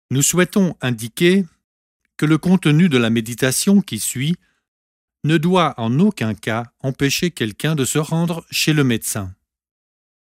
Nous souhaitons indiquer que le contenu de la méditation qui suit ne doit en aucun cas empêcher quelqu'un de se rendre chez le médecin.